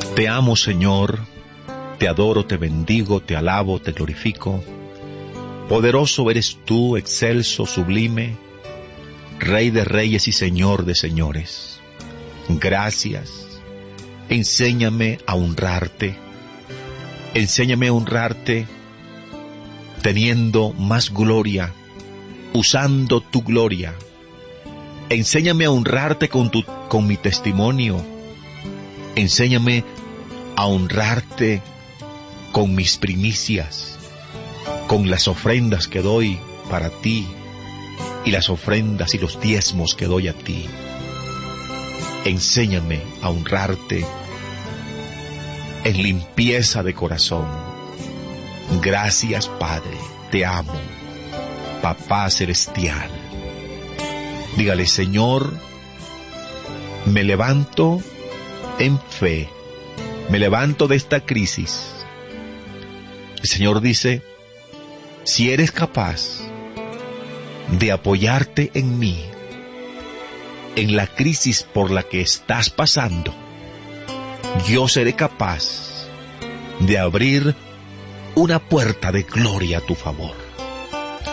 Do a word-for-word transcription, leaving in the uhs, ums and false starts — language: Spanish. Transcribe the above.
Te amo, Señor, te adoro, te bendigo, te alabo, te glorifico. Poderoso eres tú, excelso, sublime, Rey de reyes y Señor de señores. Gracias. Enséñame a honrarte. Enséñame a honrarte teniendo más gloria, usando tu gloria. Enséñame a honrarte con, tu, con mi testimonio. Enséñame a honrarte con mis primicias, con las ofrendas que doy para ti y las ofrendas y los diezmos que doy a ti. Enséñame a honrarte en limpieza de corazón. Gracias, Padre, te amo, Papá Celestial. Dígale: Señor, me levanto en fe, me levanto de esta crisis. El Señor dice: si eres capaz de apoyarte en mí, en la crisis por la que estás pasando, yo seré capaz de abrir una puerta de gloria a tu favor.